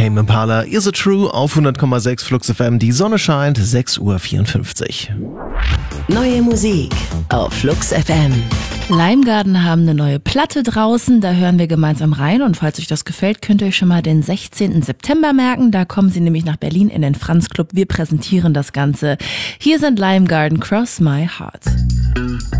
Tame Impala, Is It True auf 100,6 Flux FM. Die Sonne scheint, 6:54 Uhr. Neue Musik auf Flux FM. Limegarden haben eine neue Platte draußen, da hören wir gemeinsam rein und falls euch das gefällt, könnt ihr euch schon mal den 16. September merken, da kommen sie nämlich nach Berlin in den Franz Club, wir präsentieren das Ganze. Hier sind Limegarden, Cross My Heart.